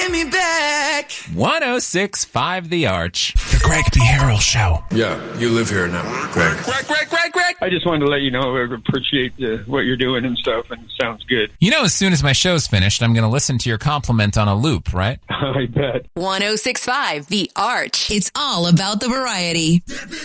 me back. 106.5 The Arch. The Greg B. Harrell Show. Yeah, you live here now, Greg. Greg. I just wanted to let you know I appreciate what you're doing and stuff, and it sounds good. You know, as soon as my show's finished, I'm going to listen to your compliment on a loop, right? I bet. 106.5 The Arch. It's all about the variety.